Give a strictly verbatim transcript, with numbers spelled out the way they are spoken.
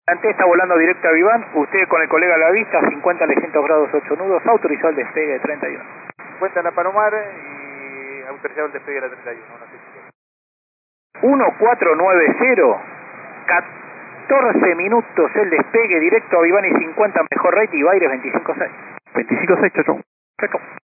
Ante está volando directo a Viván, usted con el colega a la vista, cincuenta trescientos grados ocho nudos, autorizó el despegue de treinta y uno. Cuenta la Palomar y autorizado el despegue de la treinta y uno. No sé si uno cuatro nueve cero, catorce minutos el despegue directo a Viván y cincuenta, mejor rate y Baires veinticinco seis. veinticinco seis, chau, chau. Chau, chau.